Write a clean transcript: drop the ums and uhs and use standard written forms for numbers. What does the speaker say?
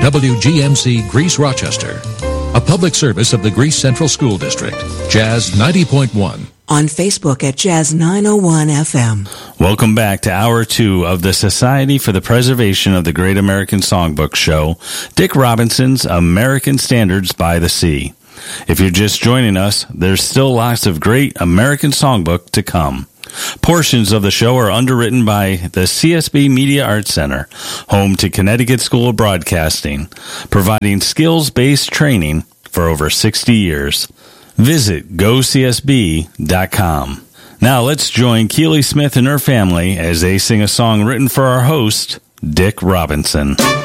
WGMC Greece Rochester. A public service of the Greece Central School District. Jazz 90.1. On Facebook at Jazz 901 FM. Welcome back to Hour 2 of the Society for the Preservation of the Great American Songbook show, Dick Robinson's American Standards by the Sea. If you're just joining us, there's still lots of great American songbook to come. Portions of the show are underwritten by the CSB Media Arts Center, home to Connecticut School of Broadcasting, providing skills-based training for over 60 years. Visit gocsb.com. Now let's join Keely Smith and her family as they sing a song written for our host, Dick Robinson.